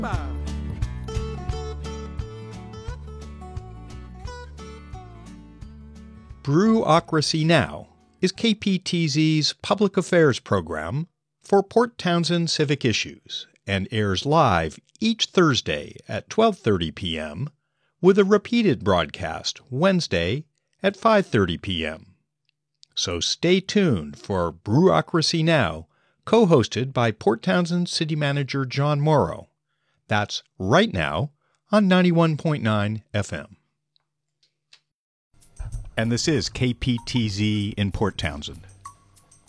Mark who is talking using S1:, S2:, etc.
S1: Brewocracy Now! Is KPTZ's public affairs program for Port Townsend civic issues and airs live each Thursday at 12:30 p.m. with a repeated broadcast Wednesday at 5:30 p.m. So stay tuned for Brewocracy Now!, co-hosted by Port Townsend City Manager John Morrow. That's right now on 91.9 FM. And this is KPTZ in Port Townsend.